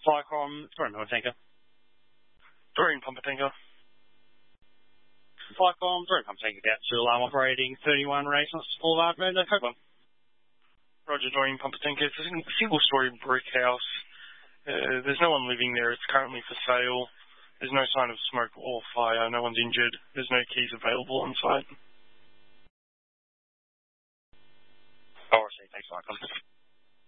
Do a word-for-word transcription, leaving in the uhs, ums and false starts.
Flycom, sorry, no, tanker. Marine Pumper Tanker. Flycom, sorry, I'm taking out to alarm operating thirty-one Renaissance Boulevard, Road, Copeland. Roger, Marine Pumper Tanker. It's a single-story brick house. Uh, there's no one living there. It's currently for sale. There's no sign of smoke or fire. No one's injured. There's no keys available on site. Oh, I see. Thanks, Flycom.